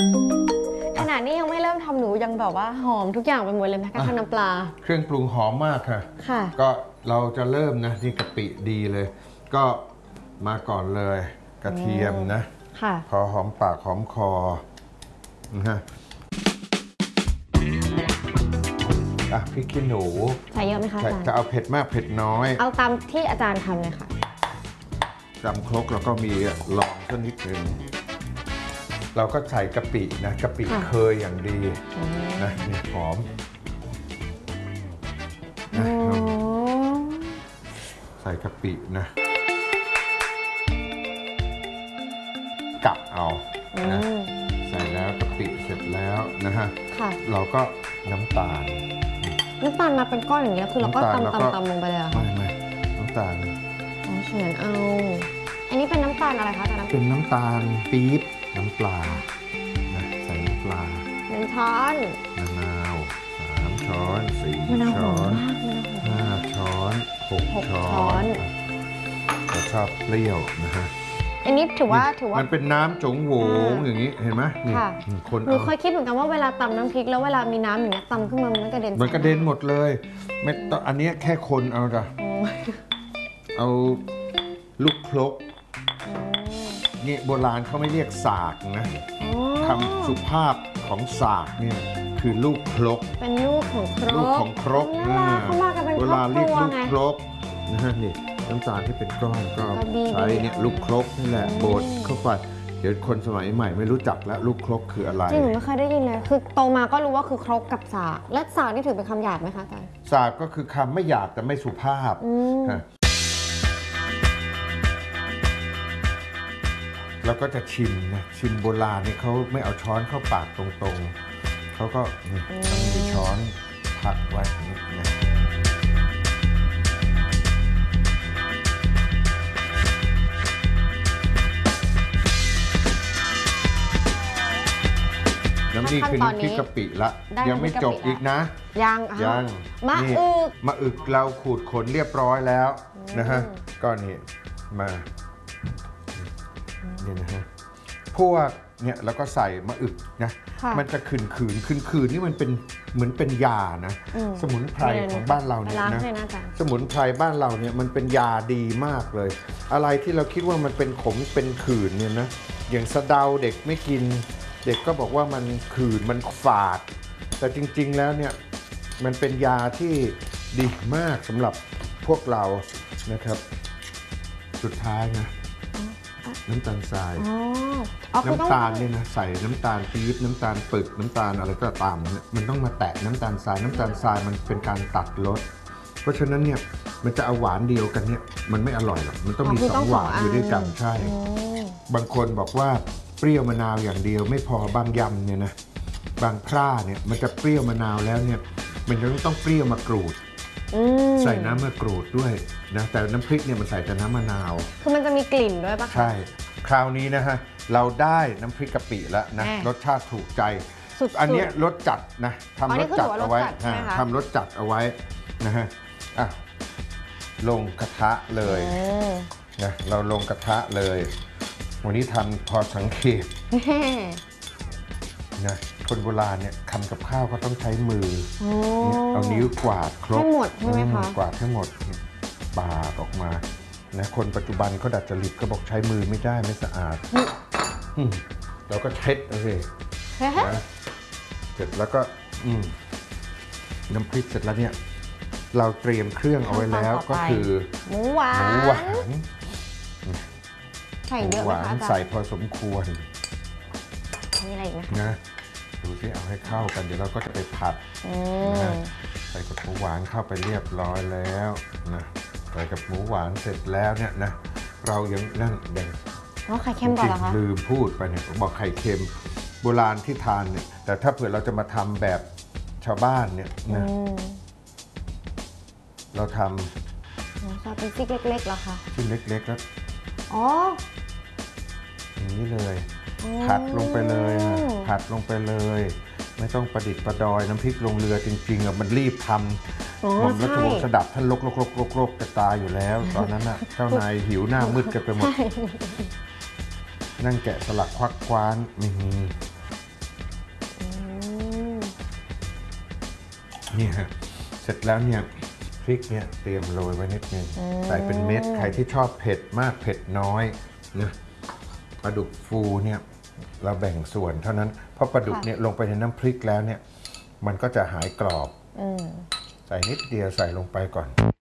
ขนาดนี้ยังไม่เริ่มทำหนูยังแบบว่าหอมทุกอย่างไปหมดเลยแม้กระทั่งน้ำปลาเครื่องปรุงหอมมากค่ะค่ะก็เราจะเริ่มนะนี่กะปิดีเลย ก็มาก่อนเลยกระเทียมนะค่ะพอหอมปากหอมคอนะฮะพริกขี้หนูใส่เยอะไหมคะอาจารย์จะเอาเผ็ดมากเผ็ดน้อยเอาตามที่อาจารย์ทำเลยค่ะจำครกแล้วก็มีลองสักนิดหนึ่งเราก็ใส่กะปินะกะปิเคยอย่างดีนะนี่หอมนะใส่กะปินะกัดเอานะใส่แล้วกะปิเสร็จแล้วนะฮะเราก็น้ำตาลมาเป็นก้อนอย่างเงี้ยคือเราก็ตำลงไปเลยเหรอคะไม่น้ำตาลเฉือนเอาอันนี้เป็นน้ำตาลอะไรคะอาจารย์เป็นน้ำตาลปี๊บน้ำปลานะใส่น้ำปลา 1 ช้อนมะนาว3 ช้อน4 ช้อน5 ช้อน6 ช้อนเราชอบเปรี้ยวนะฮะอันนี้ถือว่ามันเป็นน้ำจงโหวงอย่างนี้เห็นไหมนี่คนหนูเคยคิดเหมือนกันว่าเวลาตำน้ำพริกแล้วเวลามีน้ำอย่างเงี้ยตำขึ้นมามันกระเด็นหมดเลยไม่ต้องอันนี้แค่คนเอาจ้ะเอาลูกครกนี่โบราณเขาไม่เรียกสากนะคำสุภาพของสากเนี่ยคือลูกครกเป็นลูกของครกเขามากันเป็นเวลาเรียกลูกครกนะฮะนี่น้ำตาลที่เป็นก้อนก็ใช้เนี่ยลูกครกนี่แหละบดเข้าไปเดี๋ยวคนสมัยใหม่ไม่รู้จักแล้วลูกครกคืออะไรจริงหนูไม่เคยได้ยินเลยคือโตมาก็รู้ว่าคือครกกับสากและสากนี่ถือเป็นคำหยาบไหมคะอาจารย์สากก็คือคำไม่หยาบแต่ไม่สุภาพแล้วก็จะชิมนะชิมโบราณนี่เขาไม่เอาช้อนเข้าปากตรงๆเขาก็ต้องมีช้อนพักไว้นิดนะน้ำนี่คือน้ำพริกกะปิละยังไม่จบอีกนะยังมะอึกเราขูดขนเรียบร้อยแล้วนะฮะก็นี่มาเนี่ยนะฮะพวกเนี่ยแล้วก็ใส่มะอึกนะมันจะคืนนี่มันเป็นเหมือนเป็นยานะสมุนไพรของบ้านเราเนี่ยนะสมุนไพรบ้านเราเนี่ยมันเป็นยาดีมากเลยอะไรที่เราคิดว่ามันเป็นขมเป็นขื่นเนี่ยนะอย่างสะเดาเด็กไม่กินเด็กก็บอกว่ามันขื่นมันฝาดแต่จริงๆแล้วเนี่ยมันเป็นยาที่ดีมากสำหรับพวกเรานะครับสุดท้ายนะน้ำตาลทรายน้ำตาลเนี่ยนะใส่น้ำตาลปี๊บน้ำตาลปึกน้ำตาลอะไรก็ตามเนี่ยมันต้องมาแตะน้ำตาลทรายมันเป็นการตัดรสเพราะฉะนั้นเนี่ยมันจะเอาหวานเดียวกันเนี่ยมันไม่อร่อยหรอกมันต้องมี2 หวานอยู่ด้วยกันใช่บางคนบอกว่าเปรี้ยวมะนาวอย่างเดียวไม่พอบางยำเนี่ยนะบางคร่าเนี่ยมันจะเปรี้ยวมะนาวแล้วเนี่ยมันจะต้องเปรี้ยวมะกรูดใส่น้ำมะกรูดด้วยนะแต่น้ำพริกเนี่ยมันใส่แต่น้ำมะนาวคือมันจะมีกลิ่นด้วยปะใช่คราวนี้นะฮะเราได้น้ำพริกกะปิแล้วนะรสชาติถูกใจอันนี้รสจัดนะทำรสจัดเอาไว้นะฮะลงกระทะเลยนะเราลงกระทะเลยวันนี้ทำพอสังเกตนะคนโบราณเนี่ยทำกับข้าวก็ต้องใช้มือเอานิ้วกวาดครบให้หมดใช่ไหมคะกวาดให้หมดปาดออกมานะคนปัจจุบันเขาดัดจริตเขาบอกใช้มือไม่ได้ไม่สะอาดเราก็เช็ดเลยนะเสร็จแล้วก็น้ำพริกเสร็จแล้วเนี่ยเราเตรียมเครื่องเอาไว้แล้วก็คือหมูหวานใส่เยอะไหมคะใส่พอสมควรมีอะไรอีกไหมนะดูที่เอาให้เข้ากันเดี๋ยวเราก็จะไปผัดนะใส่กับหมูหวานเข้าไปเรียบร้อยแล้วนะใส่กับหมูหวานเสร็จแล้วเนี่ยนะเรายังนั่งแดงไข่เค็มก่อนเหรอคะลืมพูดไปเนี่ยบอกไข่เค็มโบราณที่ทานเนี่ยแต่ถ้าเผื่อเราจะมาทำแบบชาวบ้านเนี่ยนะเราทำเป็นชิ้นเล็กๆเหรอคะชิ้นเล็กๆแล้วอย่างนี้เลยผัดลงไปเลยผัดลงไปเลยไม่ต้องประดิษฐ์ประดอยน้ำพริกลงเรือจริงๆมันรีบทำผมรัชวงศ์สดับท่านลกจะตายอยู่แล้วตอนนั้นน่ะเจ้านายหิวหน้ามืดกันไปหมดนั่งแกะสลักควักคว้านนี่ฮะเสร็จแล้วเนี่ยพริกเนี่ยเตรียมโรยไว้นิดนึงใส่เป็นเม็ดใครที่ชอบเผ็ดมากเผ็ดน้อยนะปลาดุกฟูเนี่ยเราแบ่งส่วนเท่านั้นเพราะปลาดุกเนี่ยลงไปในน้ำพริกแล้วเนี่ยมันก็จะหายกรอบใส่นิดเดียวใส่ลงไปก่อน